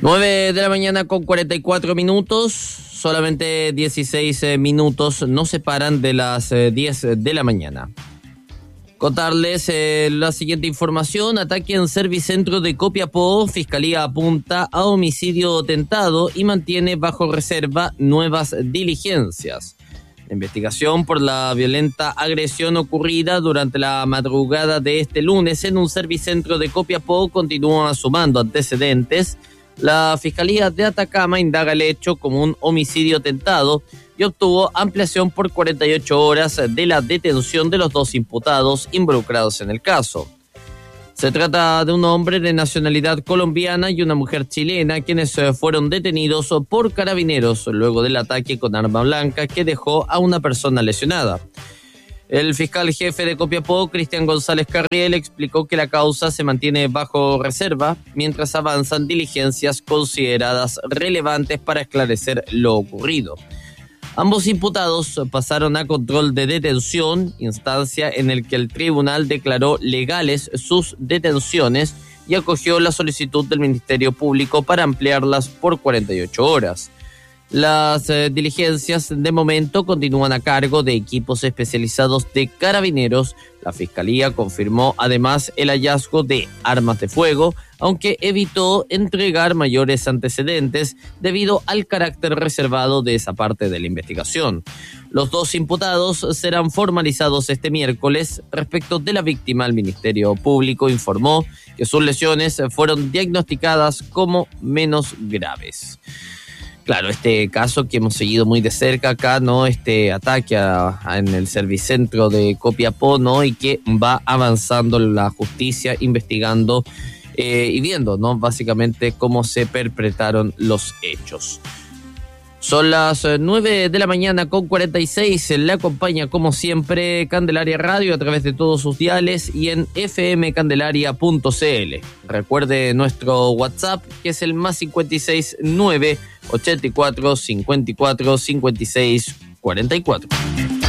9 de la mañana con 44 minutos, solamente 16 minutos nos separan de las 10 de la mañana. Contarles la siguiente información: ataque en Servicentro de Copiapó, Fiscalía apunta a homicidio tentado y mantiene bajo reserva nuevas diligencias. La investigación por la violenta agresión ocurrida durante la madrugada de este lunes en un Servicentro de Copiapó continúa sumando antecedentes. La Fiscalía de Atacama indaga el hecho como un homicidio tentado y obtuvo ampliación por 48 horas de la detención de los dos imputados involucrados en el caso. Se trata de un hombre de nacionalidad colombiana y una mujer chilena, quienes fueron detenidos por carabineros luego del ataque con arma blanca que dejó a una persona lesionada. El fiscal jefe de Copiapó, Cristian González Carriel, explicó que la causa se mantiene bajo reserva mientras avanzan diligencias consideradas relevantes para esclarecer lo ocurrido. Ambos imputados pasaron a control de detención, instancia en el que el tribunal declaró legales sus detenciones y acogió la solicitud del Ministerio Público para ampliarlas por 48 horas. Las diligencias de momento continúan a cargo de equipos especializados de carabineros. La Fiscalía confirmó además el hallazgo de armas de fuego, aunque evitó entregar mayores antecedentes debido al carácter reservado de esa parte de la investigación. Los dos imputados serán formalizados este miércoles. Respecto de la víctima, el Ministerio Público informó que sus lesiones fueron diagnosticadas como menos graves. Claro, este caso que hemos seguido muy de cerca acá, ¿no? Este ataque en el Servicentro de Copiapó, ¿no? Y que va avanzando la justicia, investigando y viendo, ¿no? Básicamente cómo se perpetraron los hechos. Son las 9 de la mañana con 46. Le acompaña, como siempre, Candelaria Radio a través de todos sus diales y en fmcandelaria.cl. Recuerde nuestro WhatsApp, que es el +56 9 84 54 56 44.